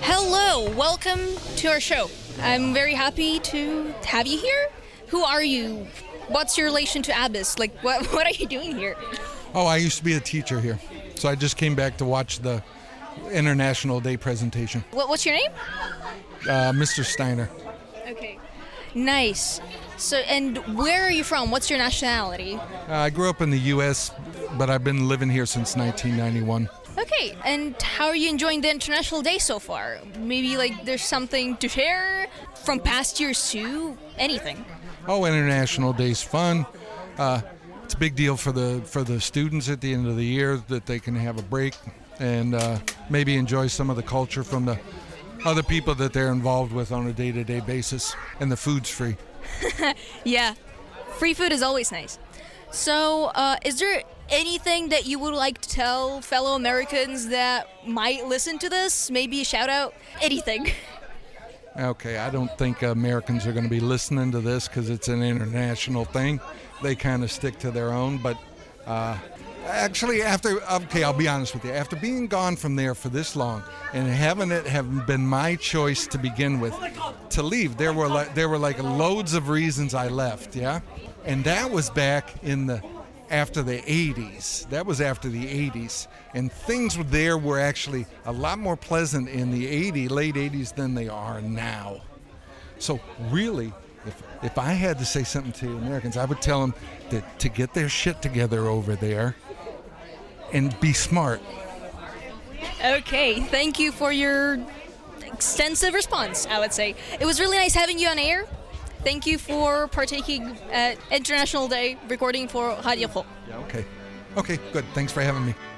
Hello, welcome to our show. I'm very happy to have you here. Who are you? What's your relation to Abyss? Like, what are you doing here? Oh, I used to be a teacher here. So I just came back to watch the International Day presentation. What's your name? Mr. Steiner. Okay. Nice. So, and where are you from? What's your nationality? I grew up in the U.S., but I've been living here since 1991. Okay, and how are you enjoying the International Day so far? Maybe like there's something to share from past years too? Anything? Oh, International Day's fun. It's a big deal for the students at the end of the year that they can have a break and maybe enjoy some of the culture from the other people that they're involved with on a day-to-day basis. And the food's free. Yeah, free food is always nice. So, is there anything that you would like to tell fellow Americans that might listen to this? Maybe a shout out? Anything. Okay, I don't think Americans are going to be listening to this because it's an international thing. They kind of stick to their own, but actually I'll be honest with you. After being gone from there for this long and having it have been my choice to begin with to leave, there were like loads of reasons I left, yeah? And that was back after the 80s. That was after the 80s. And things there were actually a lot more pleasant in the late 80s than they are now. So really, if I had to say something to Americans, I would tell them to get their shit together over there and be smart. Okay, thank you for your extensive response, I would say. It was really nice having you on air. Thank you for partaking at International Day recording for Radio Pro. Yeah, okay, good. Thanks for having me.